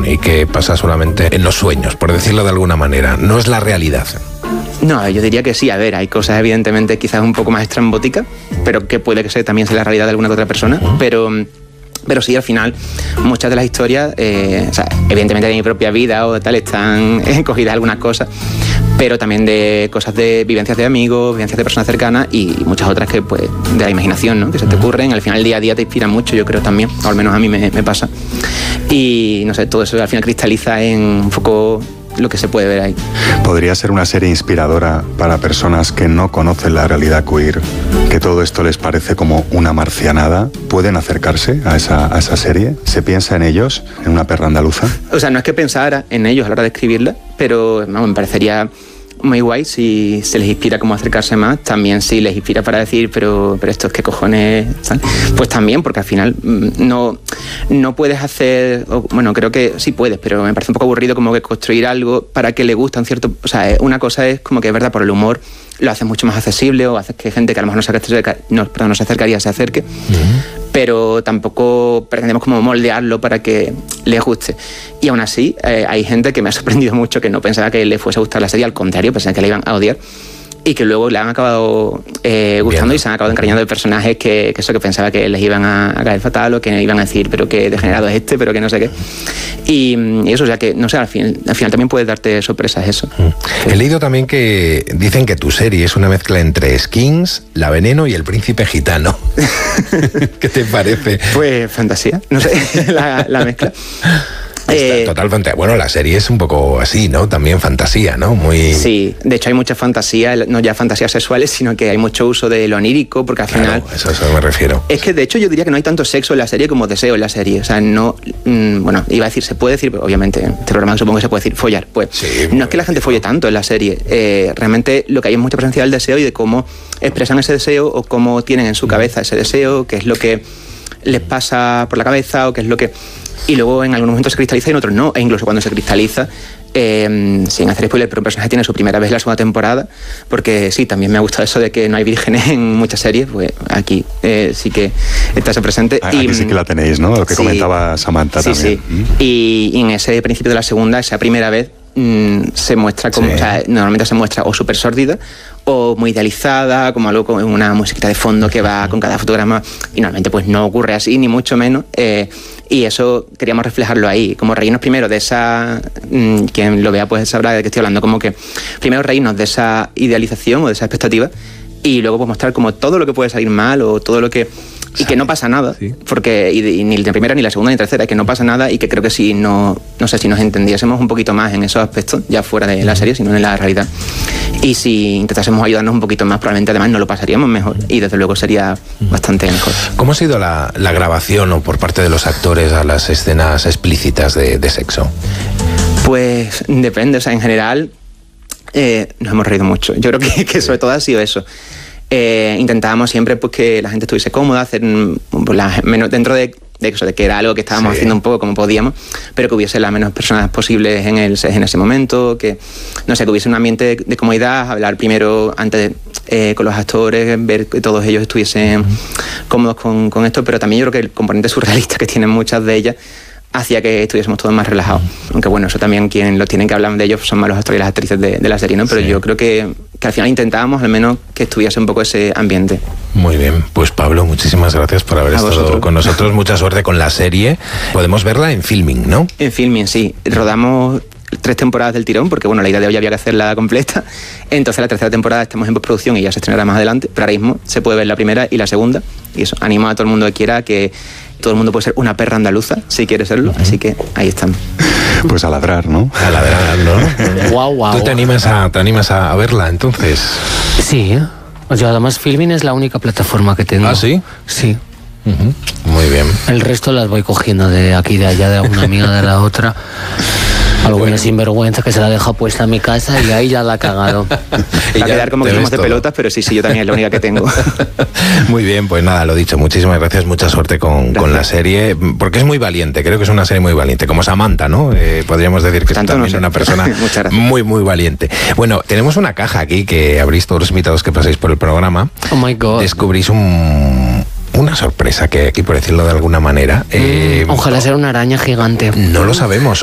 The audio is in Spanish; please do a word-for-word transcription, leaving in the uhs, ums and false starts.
ficción y que pasa solamente en los sueños, por decirlo de alguna manera. No es la realidad. No, yo diría que sí. A ver, hay cosas evidentemente quizás un poco más estrambóticas, pero que puede que sea, también sea la realidad de alguna que otra persona, uh-huh. pero... Pero sí, al final, muchas de las historias, eh, o sea, evidentemente de mi propia vida o de tal, están cogidas algunas cosas, pero también de cosas de vivencias de amigos, vivencias de personas cercanas y muchas otras que, pues, de la imaginación, ¿no? Que se te ocurren. Al final, el día a día te inspiran mucho, yo creo también, o al menos a mí me, me pasa. Y, no sé, todo eso al final cristaliza en un poco lo que se puede ver ahí. ¿Podría ser una serie inspiradora para personas que no conocen la realidad queer, que todo esto les parece como una marcianada? ¿Pueden acercarse a esa, a esa serie? ¿Se piensa en ellos, en Una perra andaluza? O sea, no es que pensara en ellos a la hora de escribirla, pero vamos, me parecería muy guay si se les inspira cómo acercarse más. También si les inspira para decir, pero, pero estos qué cojones, ¿sabes? Pues también, porque al final no, no puedes hacer, bueno, creo que sí puedes, pero me parece un poco aburrido como que construir algo para que le guste un cierto, o sea, una cosa es como que es verdad, por el humor lo haces mucho más accesible o haces que gente que a lo mejor no se, acerca, no, perdón, no se acercaría se acerque, uh-huh. pero tampoco pretendemos como moldearlo para que le guste. Y aún así, eh, hay gente que me ha sorprendido mucho que no pensaba que le fuese a gustar la serie, al contrario, pensaba que la iban a odiar y que luego le han acabado eh, gustando Bien. Y se han acabado encariñando de personajes que, que eso que pensaba que les iban a, a caer fatal o que iban a decir pero qué degenerado es este, pero que no sé qué. Y, y eso, o sea que, no sé, al final, al final también puede darte sorpresas eso. Mm. He leído también que dicen que tu serie es una mezcla entre Skins, La Veneno y El Príncipe Gitano. ¿Qué te parece? Pues fantasía, no sé, la, la mezcla. Eh, Total fantasía. Bueno, la serie es un poco así, ¿no? También fantasía, ¿no? Muy... Sí, de hecho hay mucha fantasía, no ya fantasías sexuales, sino que hay mucho uso de lo onírico, porque al claro, final... Eso, eso me refiero. Es que de hecho yo diría que no hay tanto sexo en la serie como deseo en la serie. O sea, no... Mmm, bueno, iba a decir, se puede decir, pero obviamente, en este programa supongo que se puede decir follar. Pues sí, no es que la gente folle tanto en la serie. Eh, realmente lo que hay es mucha presencia del deseo y de cómo expresan ese deseo o cómo tienen en su cabeza ese deseo, qué es lo que les pasa por la cabeza o qué es lo que... Y luego en algunos momentos se cristaliza y en otros no. E incluso cuando se cristaliza, eh, sin hacer spoiler, pero un personaje tiene su primera vez en la segunda temporada, porque sí, también me ha gustado eso de que no hay vírgenes en muchas series, pues aquí eh, sí que está eso presente. Aquí y, sí que la tenéis, ¿no? Lo que sí, comentaba Samantha sí, también. Sí, ¿Mm? y, y en ese principio de la segunda, esa primera vez, mmm, se muestra como, sí. o sea, normalmente se muestra o súper sórdida, o muy idealizada, como algo con una musiquita de fondo que va con cada fotograma, y normalmente pues no ocurre así, ni mucho menos, eh, y eso queríamos reflejarlo ahí, como reírnos primero de esa, mmm, quien lo vea pues sabrá de qué estoy hablando, como que primero reírnos de esa idealización o de esa expectativa, y luego pues mostrar como todo lo que puede salir mal o todo lo que... Y que no pasa nada, sí. porque y, y ni la primera, ni la segunda, ni la tercera, que no pasa nada y que creo que si no, no sé, si nos entendiésemos un poquito más en esos aspectos, ya fuera de la serie, sino en la realidad, y si intentásemos ayudarnos un poquito más, probablemente además nos lo pasaríamos mejor y desde luego sería bastante mejor. ¿Cómo ha sido la, la grabación o por parte de los actores a las escenas explícitas de, de sexo? Pues depende, o sea, en general eh, nos hemos reído mucho. Yo creo que, que sobre todo ha sido eso. Eh, intentábamos siempre pues, que la gente estuviese cómoda, hacer pues, la, menos, dentro de, de eso, de que era algo que estábamos sí. haciendo un poco como podíamos, pero que hubiese las menos personas posibles en, el, en ese momento, que no sé, que hubiese un ambiente de, de comodidad, hablar primero antes eh, con los actores, ver que todos ellos estuviesen uh-huh. cómodos con, con esto, pero también yo creo que el componente surrealista que tienen muchas de ellas hacía que estuviésemos todos más relajados. Aunque bueno, eso también quien lo tienen que hablar de ellos son más los actores y las actrices de, de la serie, ¿no? Pero sí. yo creo que, que al final intentábamos al menos que estuviese un poco ese ambiente. Muy bien, pues Pablo, muchísimas gracias por haber A estado vosotros. con nosotros. Mucha suerte con la serie. Podemos verla en Filming, ¿no? En Filming, sí. Rodamos tres temporadas del tirón, porque bueno, la idea de hoy había que hacerla completa. Entonces la tercera temporada estamos en postproducción y ya se estrenará más adelante, pero ahora mismo se puede ver la primera y la segunda. Y eso, animo a todo el mundo que quiera que todo el mundo puede ser una perra andaluza, si quiere serlo, uh-huh. así que ahí están. Pues a ladrar, ¿no? A ladrar, ¿no? Guau, guau. ¿Tú te animas a, te animas a verla, entonces? Sí, yo además Filming es la única plataforma que tengo. ¿Ah, sí? Sí. Uh-huh. Muy bien. El resto las voy cogiendo de aquí, de allá, de una amiga, de la otra. Alguna bueno. sinvergüenza que se la deja puesta en mi casa y ahí ya la ha cagado. Va a quedar como que somos de pelotas, pero sí, sí, yo también es la única que tengo. Muy bien, pues nada, lo dicho, muchísimas gracias, mucha suerte con, con la serie, porque es muy valiente, creo que es una serie muy valiente, como Samantha, ¿no? Eh, podríamos decir que Tanto es también no sé. una persona muy, muy valiente. Bueno, tenemos una caja aquí que abrís todos los invitados que pasáis por el programa. Oh my God. Descubrís un... una sorpresa que aquí, por decirlo de alguna manera... Mm, eh, ojalá sea una araña gigante. No lo sabemos.